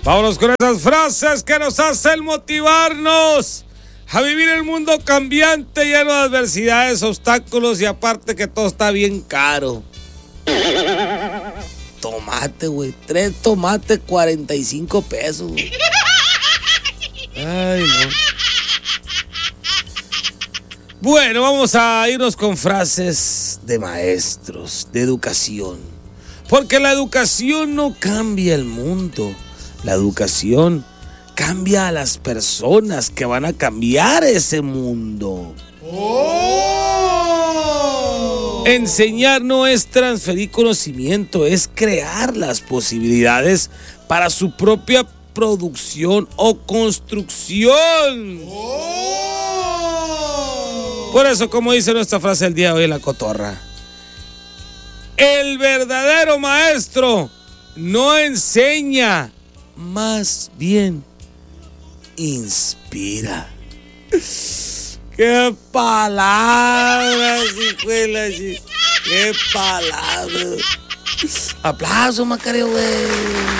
Vámonos con esas frases que nos hacen motivarnos a vivir el mundo cambiante, lleno de adversidades, obstáculos y aparte que todo está bien caro. Tomate, güey. 3 tomates, 45 pesos, güey. Ay, no. Bueno, vamos a irnos con frases de maestros, de educación. Porque la educación no cambia el mundo. La educación cambia a las personas que van a cambiar ese mundo. ¡Oh! Enseñar no es transferir conocimiento, es crear las posibilidades para su propia producción o construcción. ¡Oh! Por eso, como dice nuestra frase del día de hoy en La Cotorra, el verdadero maestro no enseña, más bien inspira. ¡Qué palabras, hijuela! ¡Qué palabras! Aplauso, Macario, güey.